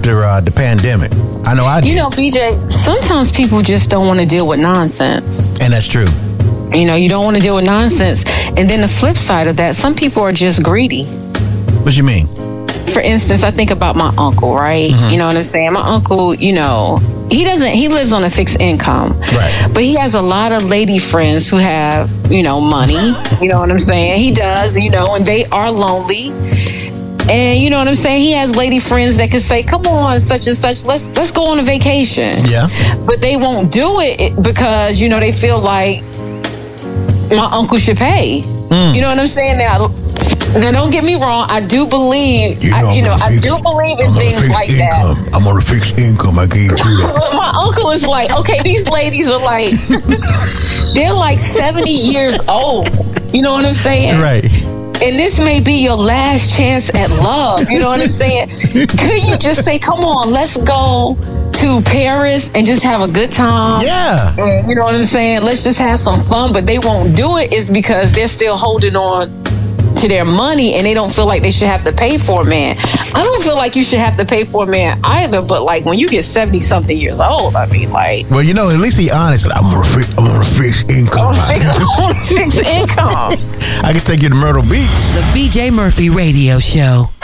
after the pandemic. I know I did. You know, BJ, sometimes people just don't want to deal with nonsense. And that's true. You know, you don't want to deal with nonsense. And then the flip side of that, some people are just greedy. What you mean? For instance, I think about my uncle, right? Mm-hmm. You know what I'm saying? My uncle, you know, he lives on a fixed income. Right. But he has a lot of lady friends who have, you know, money. You know what I'm saying? He does, you know, and they are lonely. And you know what I'm saying? He has lady friends that can say, come on, such and such, let's go on a vacation. Yeah. But they won't do it because, you know, they feel like my uncle should pay. You know what I'm saying? Now don't get me wrong. I do believe, I do believe in things like that. I'm on a fixed income. I can't do that. My uncle is like, okay, these ladies are like, they're like 70 years old. You know what I'm saying? Right. And this may be your last chance at love. You know what I'm saying? Could you just say, come on, let's go to Paris and just have a good time? Yeah. And you know what I'm saying? Let's just have some fun. But they won't do it is because they're still holding on to their money and they don't feel like they should have to pay for a man. I don't feel like you should have to pay for a man either, but like when you get 70 something years old, I mean, like, well, you know, at least he honest. I'm on a fixed income. On fixed income. I can take you to Myrtle Beach. The BJ Murphy Radio Show.